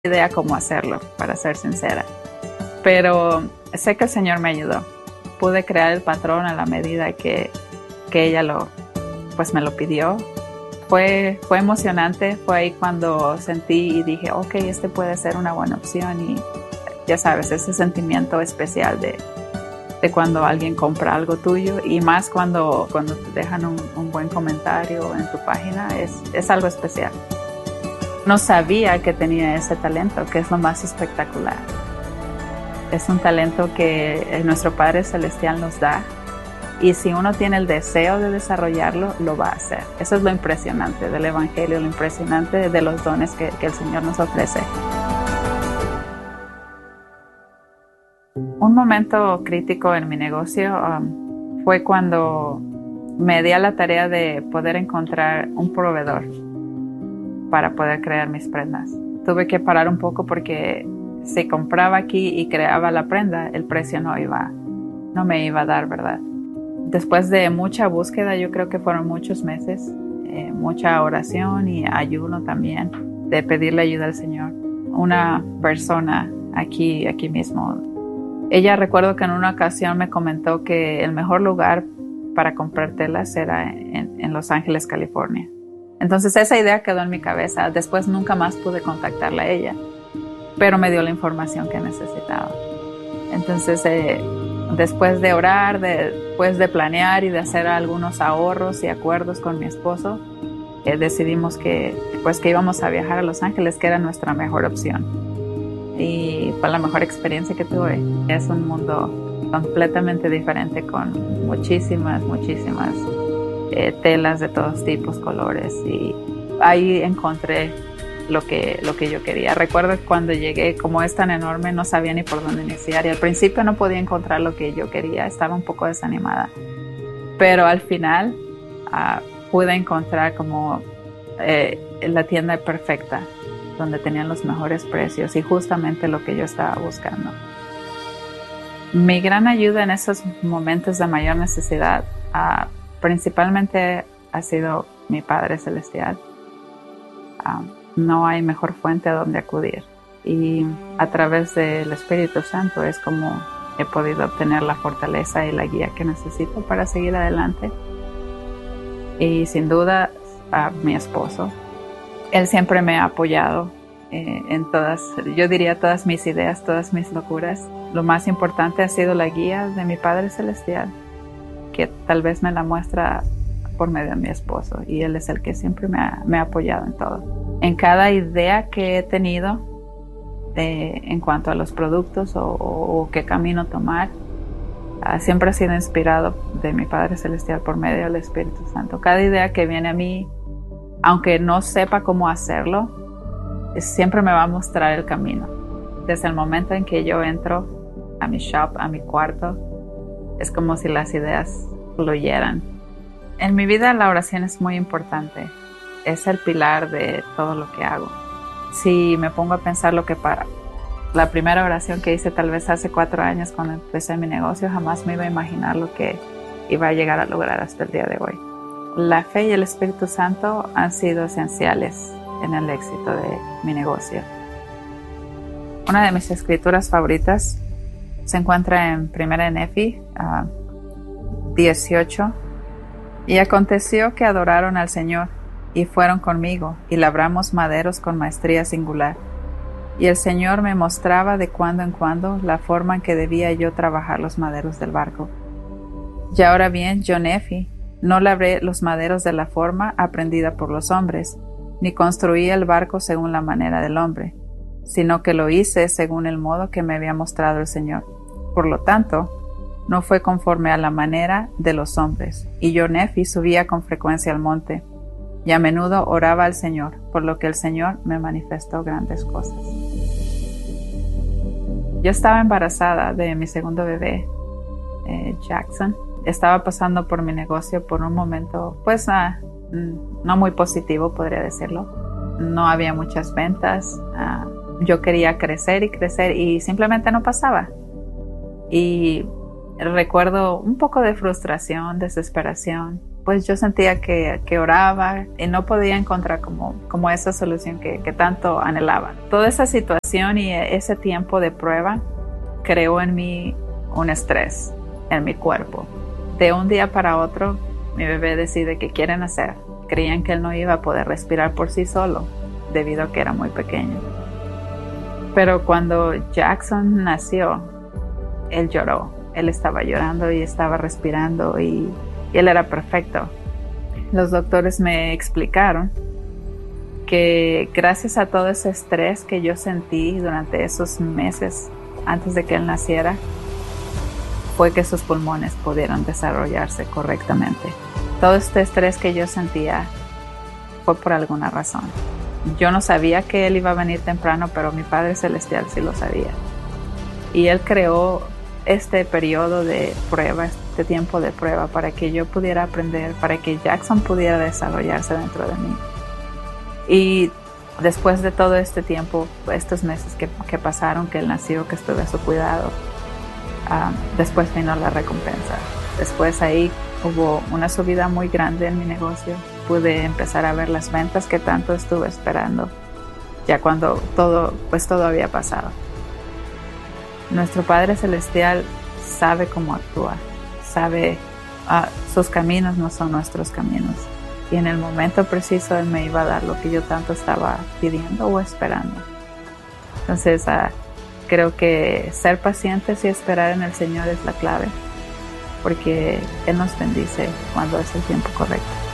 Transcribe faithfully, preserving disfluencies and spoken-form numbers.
idea cómo hacerlo, para ser sincera. Pero sé que el Señor me ayudó. Pude crear el patrón a la medida que, que ella lo, pues me lo pidió. Fue, fue emocionante, fue ahí cuando sentí y dije, ok, este puede ser una buena opción. Y ya sabes, ese sentimiento especial de, de cuando alguien compra algo tuyo, y más cuando, cuando te dejan un, un buen comentario en tu página, es, es algo especial. No sabía que tenía ese talento, que es lo más espectacular. Es un talento que nuestro Padre Celestial nos da, y si uno tiene el deseo de desarrollarlo, lo va a hacer. Eso es lo impresionante del Evangelio, lo impresionante de los dones que, que el Señor nos ofrece. Un momento crítico en mi negocio um, fue cuando me di a la tarea de poder encontrar un proveedor para poder crear mis prendas. Tuve que parar un poco porque si compraba aquí y creaba la prenda, el precio no iba, no me iba a dar, ¿verdad? Después de mucha búsqueda, yo creo que fueron muchos meses, eh, mucha oración y ayuno también, de pedirle ayuda al Señor. Una persona aquí, aquí mismo, ella, recuerdo que en una ocasión me comentó que el mejor lugar para comprar telas era en, en Los Ángeles, California. Entonces esa idea quedó en mi cabeza. Después nunca más pude contactarla a ella, pero me dio la información que necesitaba. Entonces, eh, después de orar, de, después de planear y de hacer algunos ahorros y acuerdos con mi esposo, eh, decidimos que, pues, que íbamos a viajar a Los Ángeles, que era nuestra mejor opción. Y fue la mejor experiencia que tuve. Es un mundo completamente diferente, con muchísimas, muchísimas Eh, telas de todos tipos, colores, y ahí encontré lo que, lo que yo quería. Recuerdo que cuando llegué, como es tan enorme, no sabía ni por dónde iniciar, y al principio no podía encontrar lo que yo quería, estaba un poco desanimada, pero al final uh, pude encontrar como eh, la tienda perfecta, donde tenían los mejores precios y justamente lo que yo estaba buscando. Mi gran ayuda en esos momentos de mayor necesidad uh, principalmente ha sido mi Padre Celestial. Um, no hay mejor fuente a donde acudir, y a través del Espíritu Santo es como he podido obtener la fortaleza y la guía que necesito para seguir adelante. Y sin duda a mi esposo, él siempre me ha apoyado eh, en todas, yo diría todas mis ideas, todas mis locuras. Lo más importante ha sido la guía de mi Padre Celestial, que tal vez me la muestra por medio de mi esposo, y él es el que siempre me ha, me ha apoyado en todo. En cada idea que he tenido de, en cuanto a los productos o, o, o qué camino tomar, uh, siempre ha sido inspirado de mi Padre Celestial por medio del Espíritu Santo. Cada idea que viene a mí, aunque no sepa cómo hacerlo, siempre me va a mostrar el camino. Desde el momento en que yo entro a mi shop, a mi cuarto, es como si las ideas fluyeran. En mi vida la oración es muy importante. Es el pilar de todo lo que hago. Si me pongo a pensar lo que para la primera oración que hice tal vez hace cuatro años cuando empecé mi negocio, jamás me iba a imaginar lo que iba a llegar a lograr hasta el día de hoy. La fe y el Espíritu Santo han sido esenciales en el éxito de mi negocio. Una de mis escrituras favoritas se encuentra en Primera de Nefi uh, dieciocho. Y aconteció que adoraron al Señor, y fueron conmigo, y labramos maderos con maestría singular. Y el Señor me mostraba de cuando en cuando la forma en que debía yo trabajar los maderos del barco. Y ahora bien, yo, Nefi, no labré los maderos de la forma aprendida por los hombres, ni construí el barco según la manera del hombre, sino que lo hice según el modo que me había mostrado el Señor. Por lo tanto, no fue conforme a la manera de los hombres. Y yo, Nefi, subía con frecuencia al monte, y a menudo oraba al Señor, por lo que el Señor me manifestó grandes cosas. Yo estaba embarazada de mi segundo bebé, eh, Jackson. Estaba pasando por mi negocio por un momento, pues, ah, no muy positivo, podría decirlo. No había muchas ventas. Ah, yo quería crecer y crecer, y simplemente no pasaba. Y recuerdo un poco de frustración, desesperación, pues yo sentía que, que oraba y no podía encontrar como, como esa solución que, que tanto anhelaba. Toda esa situación y ese tiempo de prueba creó en mí un estrés en mi cuerpo. De un día para otro, mi bebé decide que quiere nacer. Creían que él no iba a poder respirar por sí solo, debido a que era muy pequeño. Pero cuando Jackson nació, él lloró. Él estaba llorando y estaba respirando y, y él era perfecto. Los doctores me explicaron que gracias a todo ese estrés que yo sentí durante esos meses antes de que él naciera, fue que sus pulmones pudieron desarrollarse correctamente. Todo este estrés que yo sentía fue por alguna razón. Yo no sabía que él iba a venir temprano, pero mi Padre Celestial sí lo sabía. Y Él creó este periodo de prueba, este tiempo de prueba, para que yo pudiera aprender, para que Jackson pudiera desarrollarse dentro de mí. Y después de todo este tiempo, estos meses que, que pasaron, que él nació, que estuve a su cuidado, um, después vino la recompensa. Después ahí hubo una subida muy grande en mi negocio. Pude empezar a ver las ventas que tanto estuve esperando, ya cuando todo, pues todo había pasado. Nuestro Padre Celestial sabe cómo actuar, sabe, uh, sus caminos no son nuestros caminos. Y en el momento preciso Él me iba a dar lo que yo tanto estaba pidiendo o esperando. Entonces, uh, creo que ser pacientes y esperar en el Señor es la clave, porque Él nos bendice cuando es el tiempo correcto.